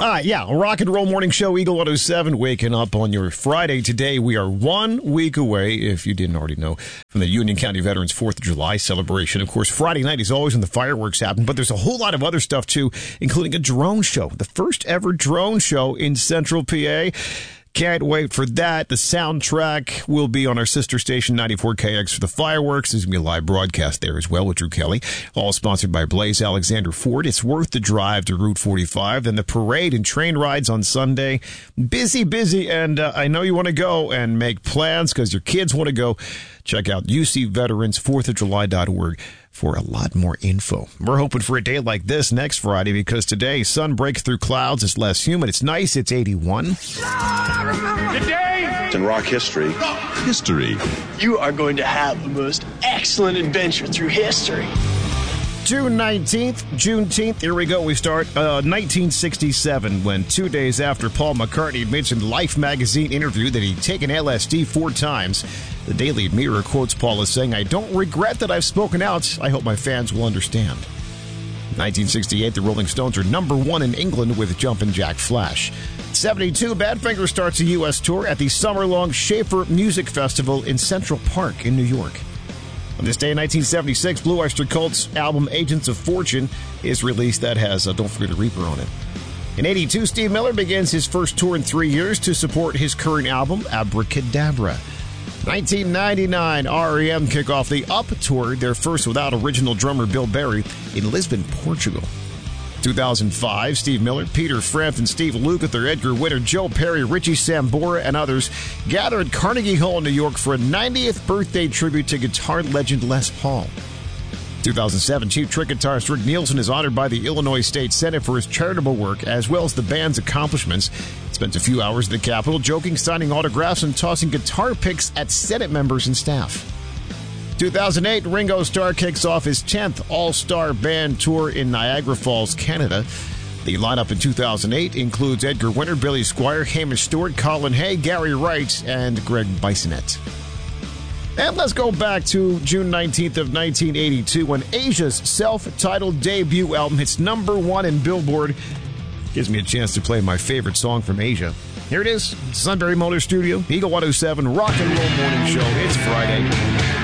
Yeah, Rock and Roll Morning Show, Eagle 107, waking up on your Friday. Today, we are 1 week away, if you didn't already know, from the Union County Veterans 4th of July celebration. Of course, Friday night is always when the fireworks happen, but there's a whole lot of other stuff, too, including a drone show, the first ever drone show in Central PA. Can't wait for that. The soundtrack will be on our sister station, 94KX, for the fireworks. There's going to be a live broadcast there as well with Drew Kelly. All sponsored by Blaze Alexander Ford. It's worth the drive to Route 45. Then the parade and train rides on Sunday. Busy. And I know you want to go and make plans because your kids want to go. Check out ucveterans4thofjuly.org for a lot more info. We're hoping for a day like this next Friday because today, sun breaks through clouds. It's less humid. It's nice. It's 81. Today in rock history. You are going to have the most excellent adventure through history. June 19th, Juneteenth, here we go. We start 1967 when 2 days after Paul McCartney mentioned Life magazine interview that he'd taken LSD 4 times. The Daily Mirror quotes Paul as saying, "I don't regret that I've spoken out. I hope my fans will understand." 1968, the Rolling Stones are number 1 in England with Jumpin' Jack Flash. 72, Badfinger starts a U.S. tour at the summer-long Schaefer Music Festival in Central Park in New York. On this day in 1976, Blue Oyster Cult's album Agents of Fortune is released. That has Don't Forget a Reaper on it. In 82, Steve Miller begins his first tour in 3 years to support his current album, Abracadabra. 1999, R.E.M. kick off the Up Tour, their first without original drummer Bill Berry, in Lisbon, Portugal. 2005, Steve Miller, Peter Frampton, Steve Lukather, Edgar Winter, Joe Perry, Richie Sambora, and others gather at Carnegie Hall in New York for a 90th birthday tribute to guitar legend Les Paul. 2007, Chief Trick guitarist Rick Nielsen is honored by the Illinois State Senate for his charitable work as well as the band's accomplishments. Spent a few hours at the Capitol joking, signing autographs, and tossing guitar picks at Senate members and staff. 2008, Ringo Starr kicks off his 10th All-Star Band Tour in Niagara Falls, Canada. The lineup in 2008 includes Edgar Winter, Billy Squier, Hamish Stewart, Colin Hay, Gary Wright, and Greg Bissonette. And let's go back to June 19th of 1982 when Asia's self-titled debut album hits number 1 in Billboard. Gives me a chance to play my favorite song from Asia. Here it is, Sunbury Motor Studio, Eagle 107, Rock and Roll Morning Show. It's Friday.